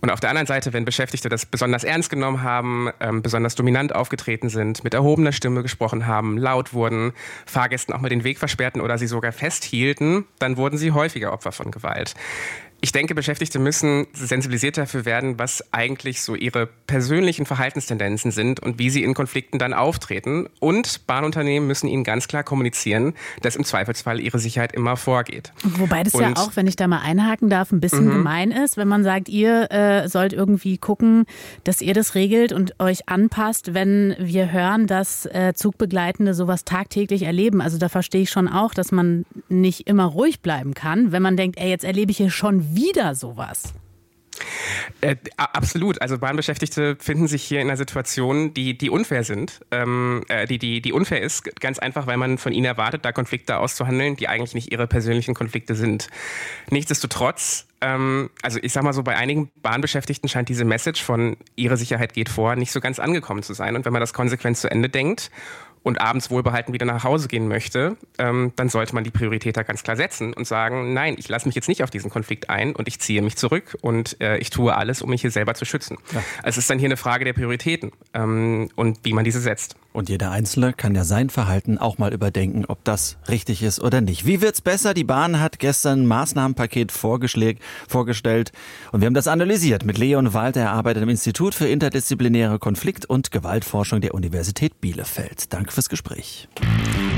Und auf der anderen Seite, wenn Beschäftigte das besonders ernst genommen haben, besonders dominant aufgetreten sind, mit erhobener Stimme gesprochen haben, laut wurden, Fahrgästen auch mal den Weg versperrten oder sie sogar festhielten, dann wurden sie häufiger Opfer von Gewalt. Ich denke, Beschäftigte müssen sensibilisiert dafür werden, was eigentlich so ihre persönlichen Verhaltenstendenzen sind und wie sie in Konflikten dann auftreten. Und Bahnunternehmen müssen ihnen ganz klar kommunizieren, dass im Zweifelsfall ihre Sicherheit immer vorgeht. Wobei das ja auch, wenn ich da mal einhaken darf, ein bisschen gemein ist, wenn man sagt, ihr sollt irgendwie gucken, dass ihr das regelt und euch anpasst, wenn wir hören, dass Zugbegleitende sowas tagtäglich erleben. Also da verstehe ich schon auch, dass man nicht immer ruhig bleiben kann, wenn man denkt, jetzt erlebe ich hier schon wieder sowas. Absolut. Also Bahnbeschäftigte finden sich hier in einer Situation, die unfair sind. Die unfair ist, ganz einfach, weil man von ihnen erwartet, da Konflikte auszuhandeln, die eigentlich nicht ihre persönlichen Konflikte sind. Nichtsdestotrotz, also ich sag mal so, bei einigen Bahnbeschäftigten scheint diese Message von ihre Sicherheit geht vor nicht so ganz angekommen zu sein. Und wenn man das konsequent zu Ende denkt und abends wohlbehalten wieder nach Hause gehen möchte, dann sollte man die Priorität da ganz klar setzen und sagen, nein, ich lasse mich jetzt nicht auf diesen Konflikt ein und ich ziehe mich zurück und ich tue alles, um mich hier selber zu schützen. Ja. Also es ist dann hier eine Frage der Prioritäten und wie man diese setzt. Und jeder Einzelne kann ja sein Verhalten auch mal überdenken, ob das richtig ist oder nicht. Wie wird's besser? Die Bahn hat gestern ein Maßnahmenpaket vorgestellt und wir haben das analysiert mit Leon Walter. Er arbeitet im Institut für interdisziplinäre Konflikt- und Gewaltforschung der Universität Bielefeld. Danke fürs Gespräch.